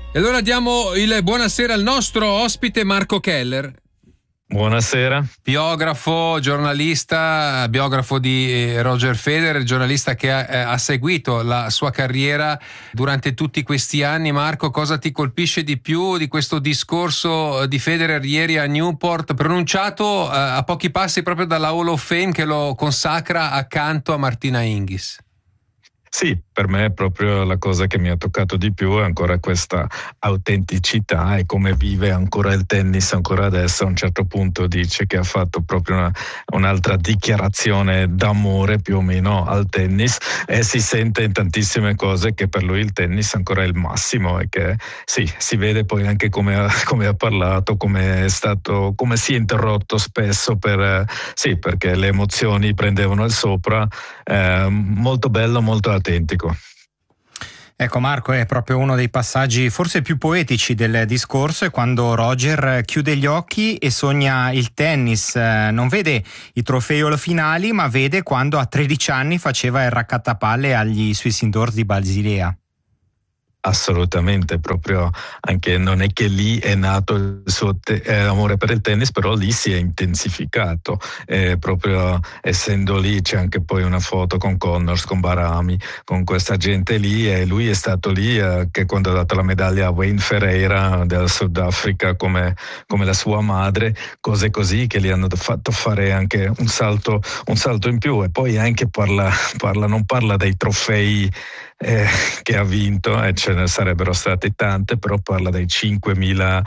E allora diamo il buonasera al nostro ospite Marco Keller. Buonasera. Biografo, giornalista, biografo di Roger Federer, giornalista che ha seguito la sua carriera durante tutti questi anni. Marco, cosa ti colpisce di più di questo discorso di Federer ieri a Newport, pronunciato a pochi passi proprio dalla Hall of Fame che lo consacra accanto a Martina Hingis? Sì, per me è proprio la cosa che mi ha toccato di più, è ancora questa autenticità e come vive ancora il tennis ancora adesso. A un certo punto dice che ha fatto proprio un'altra dichiarazione d'amore più o meno al tennis, e si sente in tantissime cose che per lui il tennis ancora è il massimo, e che sì, si vede poi anche come ha parlato, come si è interrotto spesso perché le emozioni prendevano il sopra. Molto bello, molto autentico. Ecco Marco, è proprio uno dei passaggi forse più poetici del discorso, è quando Roger chiude gli occhi e sogna il tennis, non vede i trofei o le finali, ma vede quando a 13 anni faceva il raccattapalle agli Swiss Indoors di Basilea. Assolutamente, proprio anche non è che lì è nato il suo amore per il tennis, però lì si è intensificato, proprio essendo lì. C'è anche poi una foto con Connors, con Barami, con questa gente lì, e lui è stato lì che quando ha dato la medaglia a Wayne Ferreira del Sudafrica come la sua madre, cose così che gli hanno fatto fare anche un salto in più. E poi anche non parla dei trofei che ha vinto, e ce ne sarebbero state tante, però parla dei 5.000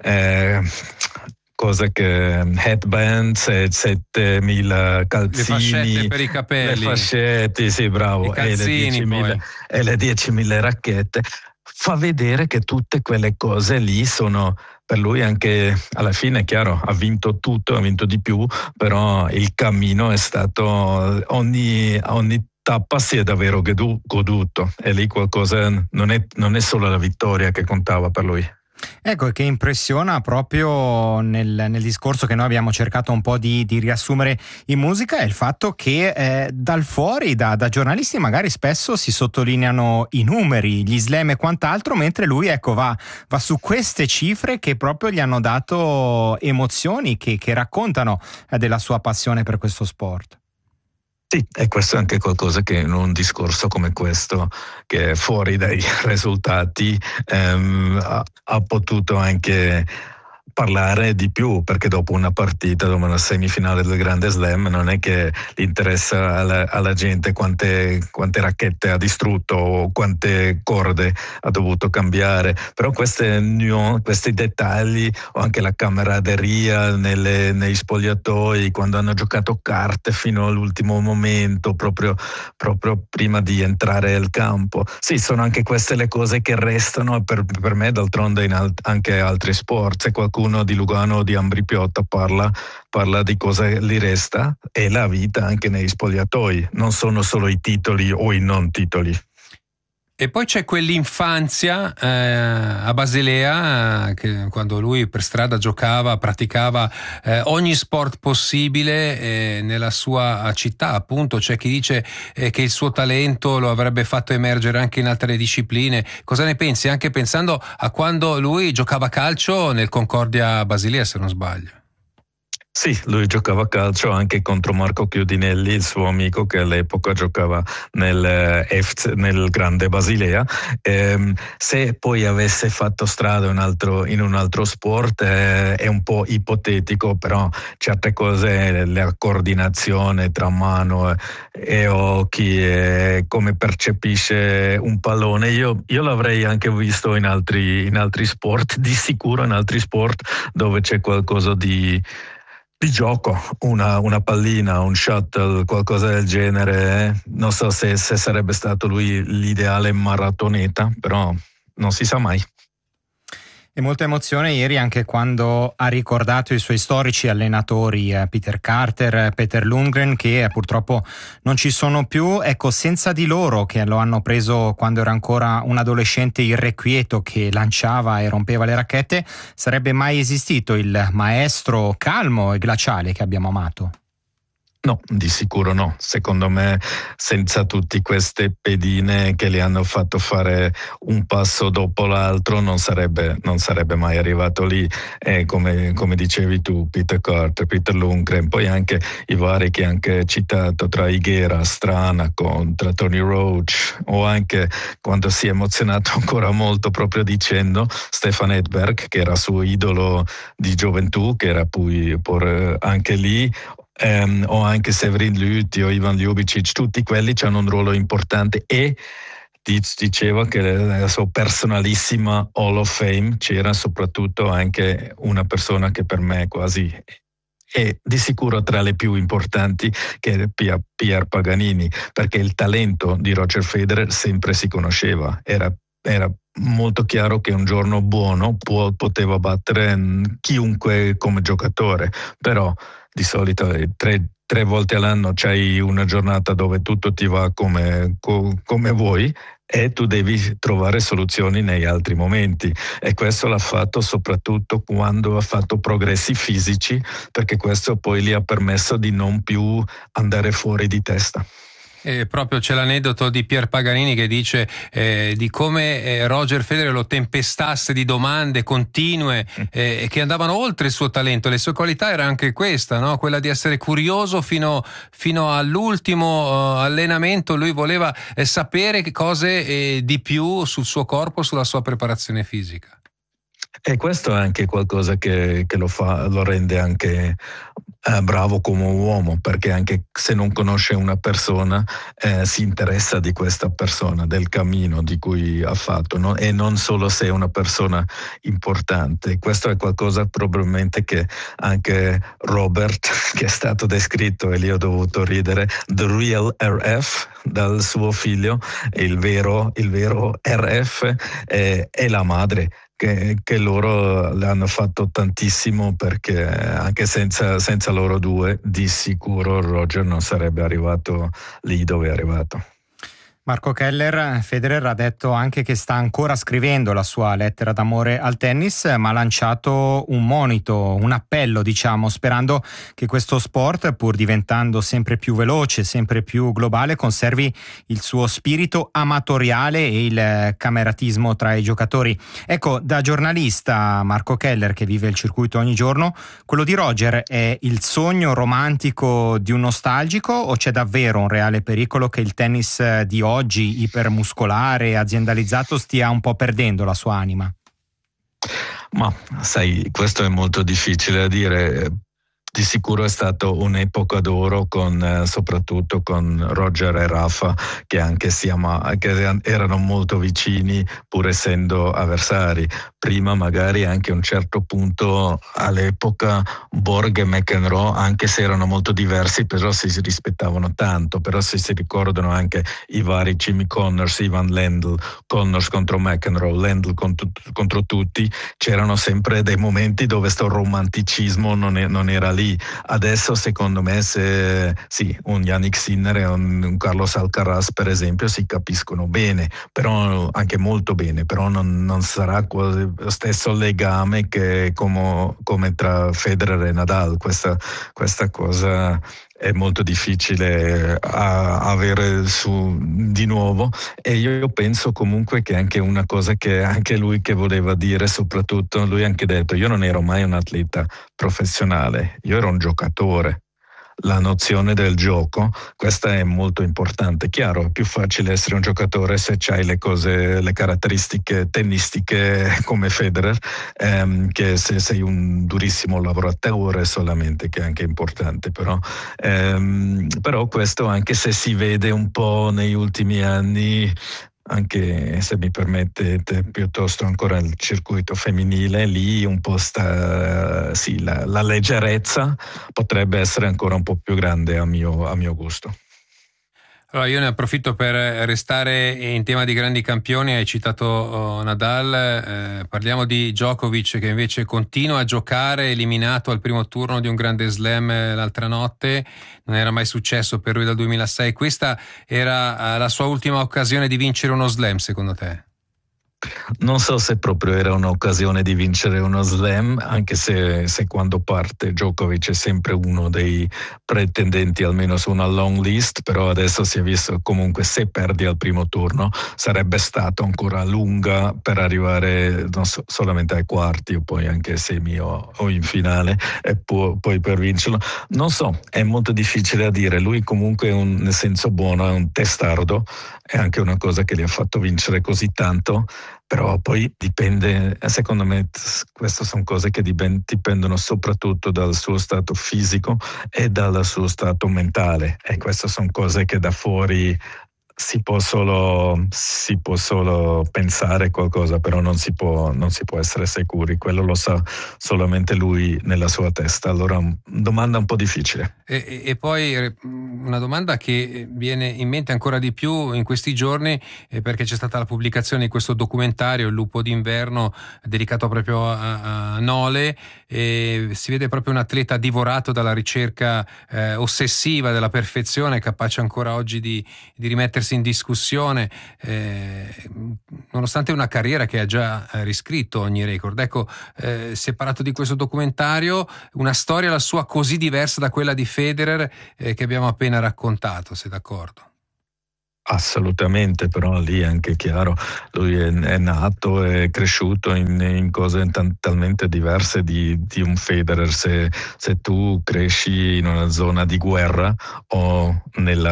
cose che headbands e 7.000 calzini, le fascette per i capelli, le fascetti, sì, bravo, i calzini, e le 10.000 racchette. Fa vedere che tutte quelle cose lì sono per lui, anche alla fine è chiaro, ha vinto tutto, ha vinto di più, però il cammino è stato ogni tappa si è davvero goduto, e lì qualcosa non è solo la vittoria che contava per lui. Ecco, che impressiona proprio nel discorso che noi abbiamo cercato un po' di riassumere in musica è il fatto che dal fuori, da giornalisti magari spesso si sottolineano i numeri, gli slam e quant'altro, mentre lui va su queste cifre che proprio gli hanno dato emozioni che raccontano della sua passione per questo sport. Sì, e questo è anche qualcosa che in un discorso come questo, che è fuori dai risultati, ha potuto anche parlare di più, perché dopo una partita, dopo una semifinale del Grande Slam, non è che gli interessa alla gente quante racchette ha distrutto o quante corde ha dovuto cambiare, però questi dettagli, o anche la camaraderia nei spogliatoi, quando hanno giocato carte fino all'ultimo momento, proprio prima di entrare al campo. Sì, sono anche queste le cose che restano per me, d'altronde anche altri sport. Se qualcuno di Lugano o di Ambri Piotta parla di cosa gli resta, e la vita anche nei spogliatoi, non sono solo i titoli o i non titoli. E poi c'è quell'infanzia a Basilea, che quando lui per strada giocava, praticava ogni sport possibile nella sua città, appunto. C'è chi dice che il suo talento lo avrebbe fatto emergere anche in altre discipline. Cosa ne pensi? Anche pensando a quando lui giocava a calcio nel Concordia Basilea, se non sbaglio. Sì, lui giocava a calcio anche contro Marco Chiudinelli, il suo amico, che all'epoca giocava nel Grande Basilea. Se poi avesse fatto strada in un altro sport è un po' ipotetico, però certe cose, la coordinazione tra mano e occhi, e come percepisce un pallone, io l'avrei anche visto in altri sport, di sicuro in altri sport dove c'è qualcosa di gioco, una pallina, un shuttle, qualcosa del genere. Non so se sarebbe stato lui l'ideale maratoneta, però non si sa mai. E molta emozione ieri anche quando ha ricordato i suoi storici allenatori Peter Carter, Peter Lundgren, che purtroppo non ci sono più. Ecco, senza di loro, che lo hanno preso quando era ancora un adolescente irrequieto che lanciava e rompeva le racchette, sarebbe mai esistito il maestro calmo e glaciale che abbiamo amato? No, di sicuro no. Secondo me, senza tutte queste pedine che gli hanno fatto fare un passo dopo l'altro, non sarebbe mai arrivato lì. E come dicevi tu, Peter Carter, Peter Lundgren, poi anche i vari che hai anche citato, tra Higuera, Strana, tra Tony Roach, o anche quando si è emozionato ancora molto proprio dicendo Stefan Edberg, che era suo idolo di gioventù, che era poi anche lì. O anche Severin Lüthi o Ivan Ljubicic, tutti quelli hanno un ruolo importante, e diceva che nella sua personalissima Hall of Fame c'era soprattutto anche una persona che per me quasi è di sicuro tra le più importanti, che è Pierre Paganini, perché il talento di Roger Federer sempre si conosceva, era molto chiaro che un giorno buono poteva battere chiunque come giocatore, però di solito tre volte all'anno c'hai una giornata dove tutto ti va come vuoi, e tu devi trovare soluzioni negli altri momenti, e questo l'ha fatto soprattutto quando ha fatto progressi fisici, perché questo poi gli ha permesso di non più andare fuori di testa. E proprio c'è l'aneddoto di Pier Paganini che dice di come Roger Federer lo tempestasse di domande continue che andavano oltre il suo talento. Le sue qualità era anche questa, no? Quella di essere curioso fino all'ultimo allenamento. Lui voleva sapere cose di più sul suo corpo, sulla sua preparazione fisica. E questo è anche qualcosa che lo rende anche bravo come uomo, perché anche se non conosce una persona si interessa di questa persona, del cammino di cui ha fatto, no? E non solo se è una persona importante. Questo è qualcosa probabilmente che anche Robert, che è stato descritto, e lì ho dovuto ridere, the real RF, dal suo figlio, il vero RF, è la madre. Che loro le hanno fatto tantissimo, perché anche senza loro due di sicuro Roger non sarebbe arrivato lì dove è arrivato. Marco Keller, Federer ha detto anche che sta ancora scrivendo la sua lettera d'amore al tennis, ma ha lanciato un monito, un appello, diciamo, sperando che questo sport, pur diventando sempre più veloce, sempre più globale, conservi il suo spirito amatoriale e il cameratismo tra i giocatori. Ecco, da giornalista Marco Keller, che vive il circuito ogni giorno, quello di Roger è il sogno romantico di un nostalgico, o c'è davvero un reale pericolo che il tennis di oggi, ipermuscolare e aziendalizzato, stia un po' perdendo la sua anima? Ma sai, questo è molto difficile da dire. Di sicuro è stato un'epoca d'oro soprattutto con Roger e Rafa, che anche che erano molto vicini pur essendo avversari. Prima magari anche a un certo punto all'epoca Borg e McEnroe, anche se erano molto diversi, però si rispettavano tanto. Però se si ricordano anche i vari Jimmy Connors, Ivan Lendl, Connors contro McEnroe, Lendl contro tutti, c'erano sempre dei momenti dove sto romanticismo non era lì. Adesso secondo me un Yannick Sinner e un Carlos Alcaraz per esempio si capiscono bene, però anche molto bene, però non sarà lo stesso legame che come tra Federer e Nadal. Questa cosa è molto difficile avere di nuovo, e io penso comunque che anche una cosa che anche lui che voleva dire, soprattutto lui ha anche detto: io non ero mai un atleta professionale, io ero un giocatore. La nozione del gioco, questa è molto importante. Chiaro, è più facile essere un giocatore se c'hai le caratteristiche tennistiche come Federer, che se sei un durissimo lavoratore solamente, che è anche importante. Però questo, anche se si vede un po' negli ultimi anni, anche se mi permettete, piuttosto ancora il circuito femminile, lì un po' la leggerezza potrebbe essere ancora un po' più grande a mio gusto. Allora io ne approfitto per restare in tema di grandi campioni. Hai citato Nadal, parliamo di Djokovic, che invece continua a giocare, eliminato al primo turno di un grande slam l'altra notte. Non era mai successo per lui dal 2006. Questa era la sua ultima occasione di vincere uno slam, secondo te? non so se proprio era un'occasione di vincere uno slam, anche se quando parte Djokovic è sempre uno dei pretendenti almeno su una long list, però adesso si è visto comunque se perdi al primo turno sarebbe stato ancora lunga per arrivare non so, solamente ai quarti o poi anche semi o in finale e poi per vincerlo. Non so, è molto difficile da dire, lui comunque nel senso buono è un testardo, è anche una cosa che gli ha fatto vincere così tanto, però poi dipende, secondo me queste sono cose che dipendono soprattutto dal suo stato fisico e dal suo stato mentale, e queste sono cose che da fuori si può solo pensare qualcosa, però non si può essere sicuri, quello lo sa solamente lui nella sua testa. Allora, domanda un po' difficile. E poi una domanda che viene in mente ancora di più in questi giorni, perché c'è stata la pubblicazione di questo documentario Il lupo d'inverno, dedicato proprio a Nole, e si vede proprio un atleta divorato dalla ricerca ossessiva della perfezione, capace ancora oggi di rimettersi in discussione, nonostante una carriera che ha già riscritto ogni record. Ecco, si è parlato di questo documentario, una storia la sua così diversa da quella di Federer che abbiamo appena raccontato, sei d'accordo? Assolutamente, però lì è anche chiaro, lui è nato, è cresciuto in cose talmente diverse di un Federer. Se tu cresci in una zona di guerra o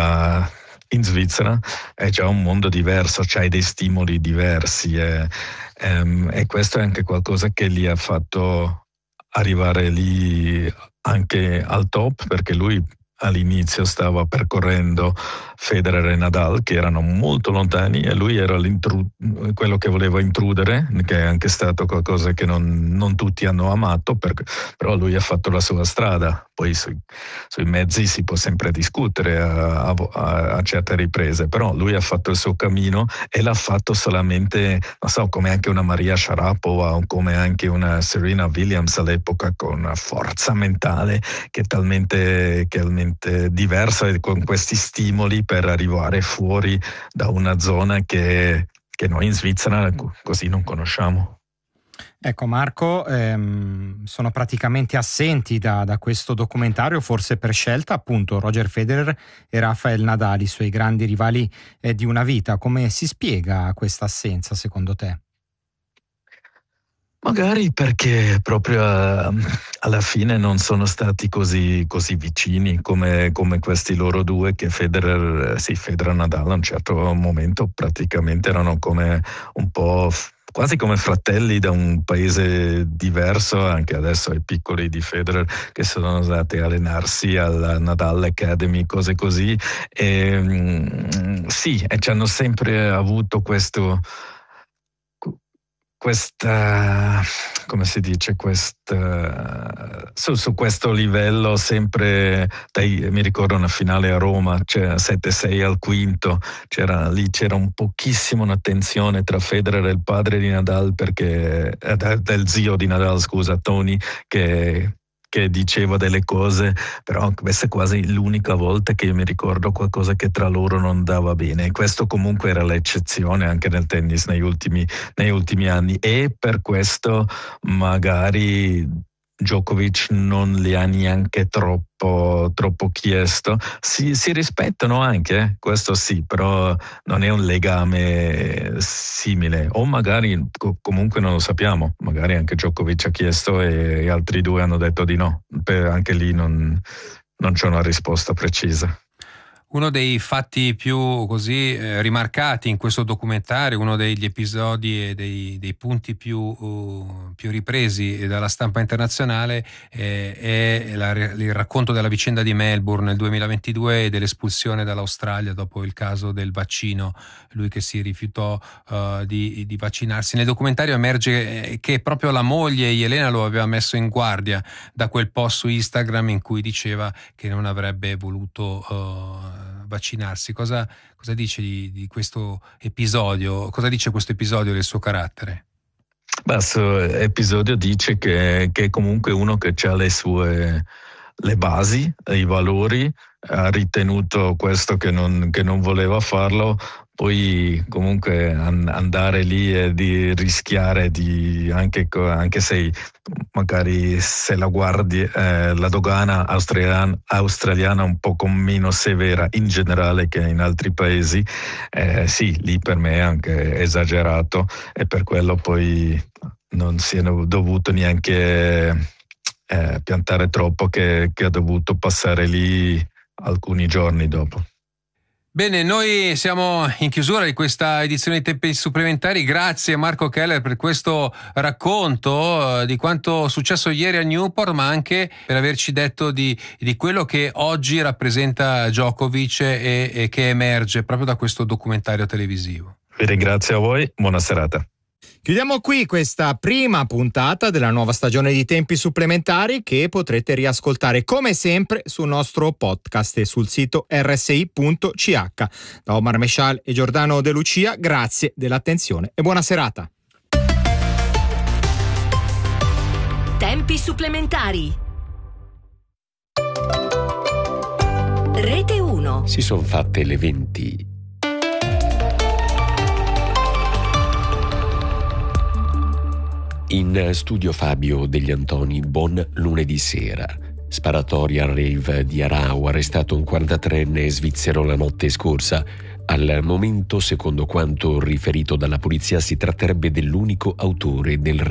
in Svizzera è già un mondo diverso, c'hai dei stimoli diversi e questo è anche qualcosa che gli ha fatto arrivare lì anche al top, perché lui all'inizio stava percorrendo Federer e Nadal che erano molto lontani e lui era quello che voleva intrudere, che è anche stato qualcosa che non tutti hanno amato, però lui ha fatto la sua strada. Poi sui mezzi si può sempre discutere a certe riprese, però lui ha fatto il suo cammino e l'ha fatto solamente, non so, come anche una Maria Sharapova o come anche una Serena Williams all'epoca, con una forza mentale che è talmente diversa, e con questi stimoli per arrivare fuori da una zona che noi in Svizzera così non conosciamo. Ecco Marco, sono praticamente assenti da questo documentario, forse per scelta, appunto, Roger Federer e Rafael Nadal, i suoi grandi rivali di una vita. Come si spiega questa assenza secondo te? Magari perché proprio alla fine non sono stati così vicini come questi loro due, che Federer e Nadal a un certo momento praticamente erano come un po' quasi come fratelli da un paese diverso. Anche adesso i piccoli di Federer che sono andati a allenarsi alla Nadal Academy, cose così, e sì, e ci hanno sempre avuto questa, come si dice, su questo livello sempre. Mi ricordo una finale a Roma, c'era 7-6 al quinto, c'era un pochissimo una tensione tra Federer e il padre di Nadal, perché del zio di Nadal, scusa, Tony, che diceva delle cose, però questa è quasi l'unica volta che io mi ricordo qualcosa che tra loro non andava bene, e questo comunque era l'eccezione anche nel tennis negli ultimi anni, e per questo magari Djokovic non li ha neanche troppo chiesto. Si rispettano anche, questo sì, però non è un legame simile, o magari comunque non lo sappiamo, magari anche Djokovic ha chiesto e altri due hanno detto di no. Anche lì non c'è una risposta precisa. Uno dei fatti più così rimarcati in questo documentario, uno degli episodi e dei punti più ripresi dalla stampa internazionale è il racconto della vicenda di Melbourne nel 2022 e dell'espulsione dall'Australia dopo il caso del vaccino, lui che si rifiutò di vaccinarsi. Nel documentario emerge che proprio la moglie Jelena lo aveva messo in guardia da quel post su Instagram in cui diceva che non avrebbe voluto vaccinarsi. Cosa dice di questo episodio? Cosa dice questo episodio del suo carattere? Questo episodio dice che è comunque uno che ha le basi, i valori, ha ritenuto questo che non voleva farlo, poi comunque andare lì e di rischiare anche se magari se la guardi la dogana australiana un po' meno severa in generale che in altri paesi, sì, lì per me è anche esagerato, e per quello poi non si è dovuto neanche piantare troppo, che ha dovuto passare lì alcuni giorni dopo. Bene, noi siamo in chiusura di questa edizione di Tempi Supplementari. Grazie Marco Keller per questo racconto di quanto è successo ieri a Newport, ma anche per averci detto di quello che oggi rappresenta Djokovic e che emerge proprio da questo documentario televisivo. Vi ringrazio a voi, buona serata. Chiudiamo qui questa prima puntata della nuova stagione di Tempi Supplementari, che potrete riascoltare come sempre sul nostro podcast e sul sito rsi.ch. Da Omar Mescial e Giordano De Lucia, grazie dell'attenzione e buona serata. Tempi Supplementari. Rete 1. Si sono fatte le 20. In studio Fabio Degli Antoni, buon lunedì sera. Sparatoria al rave di Arau, arrestato un 43enne svizzero la notte scorsa. Al momento, secondo quanto riferito dalla polizia, si tratterebbe dell'unico autore del